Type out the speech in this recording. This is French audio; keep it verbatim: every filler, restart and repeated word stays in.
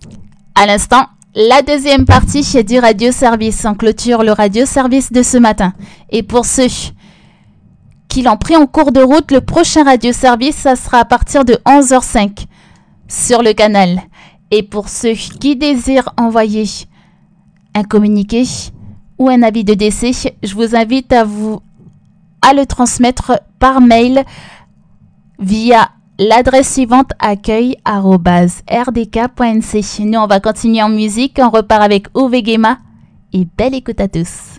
À l'instant, la deuxième partie du radio-service. On clôture le radio-service de ce matin. Et pour ceux qui l'ont pris en cours de route, le prochain radio-service, ça sera à partir de onze heures cinq sur le canal. Et pour ceux qui désirent envoyer un communiqué ou un avis de décès, je vous invite à vous à le transmettre par mail via l'adresse suivante accueil arobase r d k point n c. Nous, on va continuer en musique. On repart avec Uwe Gema et belle écoute à tous.